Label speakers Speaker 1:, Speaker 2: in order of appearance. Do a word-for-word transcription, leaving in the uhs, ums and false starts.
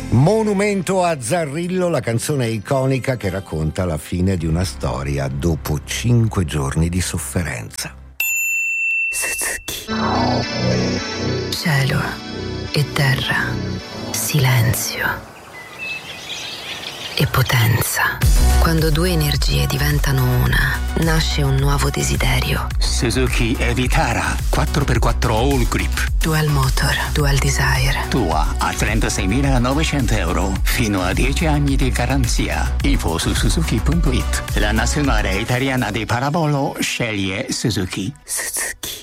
Speaker 1: Monumento a Zarrillo, la canzone iconica che racconta la fine di una storia dopo cinque giorni di sofferenza.
Speaker 2: Suzuki. Cielo e terra, silenzio e potenza. Quando due energie diventano una, nasce un nuovo desiderio.
Speaker 3: Suzuki e-Vitara quattro per quattro All Grip.
Speaker 2: Dual Motor, Dual Desire.
Speaker 3: Tua a trentaseimilanovecento euro. Fino a dieci anni di garanzia. Info su suzuki punto it. La nazionale italiana di pallavolo sceglie Suzuki.
Speaker 2: Suzuki.